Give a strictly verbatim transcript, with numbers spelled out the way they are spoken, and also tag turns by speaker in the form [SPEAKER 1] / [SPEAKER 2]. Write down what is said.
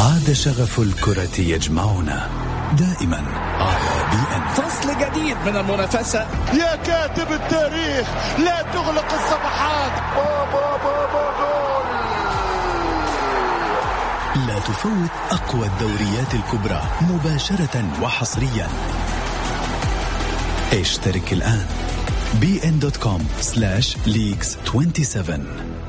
[SPEAKER 1] عاد شغف الكرة يجمعنا دائما على بي إن.
[SPEAKER 2] فصل جديد من المنافسة.
[SPEAKER 3] يا كاتب التاريخ لا تغلق الصفحات. بابا بابا جول.
[SPEAKER 1] لا تفوت أقوى الدوريات الكبرى مباشرة وحصريا. اشترك الآن بي إن دوت كوم سلاش ليجز سبعة وعشرين.